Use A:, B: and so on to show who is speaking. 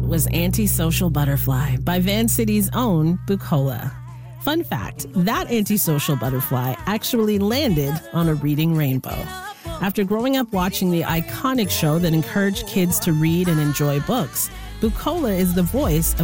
A: was Antisocial Butterfly by Van City's own Bucola. Fun fact, that Antisocial Butterfly actually landed on a reading rainbow. After growing up watching the iconic show that encouraged kids to read and enjoy books, Bucola is the voice of